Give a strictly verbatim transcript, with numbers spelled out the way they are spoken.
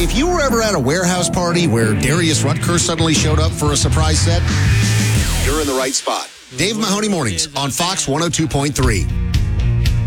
If you were ever at a warehouse party where Darius Rutker suddenly showed up for a surprise set, you're in the right spot. Dave Mahoney Mornings on Fox one oh two point three.